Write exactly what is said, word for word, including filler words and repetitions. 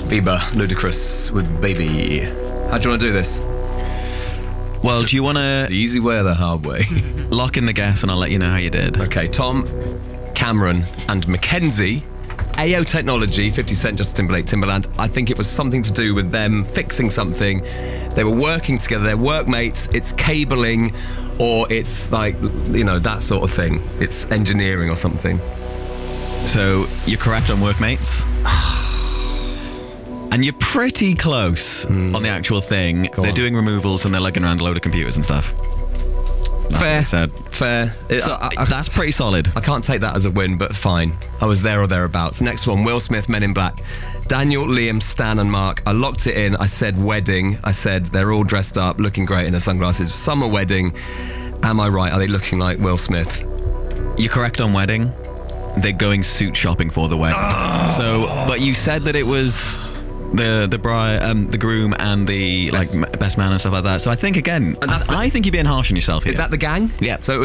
Bieber, Ludacris with Baby. How do you want to do this? Well, do you want to... The easy way or the hard way? Lock in the guess and I'll let you know how you did. Okay, Tom, Cameron and Mackenzie. A O Technology, fifty Cent, Justin Timberlake, Timberland. I think it was something to do with them fixing something. They were working together, they're workmates, it's cabling, or it's like, you know, that sort of thing. It's engineering or something. So, you're correct on workmates. And you're pretty close mm. on the actual thing. Go they're on. doing removals and they're lugging around a load of computers and stuff. Fair. Said. Fair. So, I, I, that's pretty solid. I can't take that as a win, but fine. I was there or thereabouts. Next one, Will Smith, Men in Black. Daniel, Liam, Stan and Mark. I locked it in. I said wedding. I said they're all dressed up, looking great in their sunglasses. Summer wedding. Am I right? Are they looking like Will Smith? You're correct on wedding. They're going suit shopping for the wedding. Oh. So, but you said that it was the the bride, um, the groom, and the best. like best man and stuff like that. So I think again, I, the, I think you're being harsh on yourself here. Is that the gang? Yeah. So it